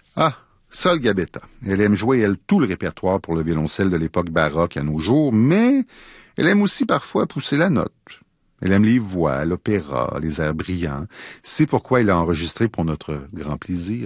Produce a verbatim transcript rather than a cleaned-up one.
Ah, Sol Gabetta. Elle aime jouer, elle, tout le répertoire pour le violoncelle de l'époque baroque à nos jours, mais elle aime aussi parfois pousser la note. Elle aime les voix, l'opéra, les airs brillants. C'est pourquoi elle a enregistré pour notre grand plaisir